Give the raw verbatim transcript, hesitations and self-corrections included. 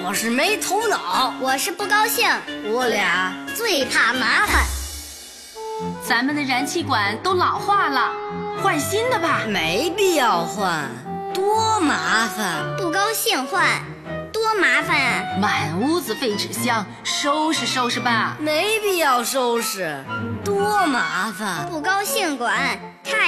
我是没头脑， 我是不高兴， 我俩最怕麻烦。 咱们的燃气管都老化了，换新的吧。 没必要换，多麻烦。 不高兴换，多麻烦啊！ 满屋子废纸箱，收拾收拾吧。 没必要收拾，多麻烦。 不高兴管，太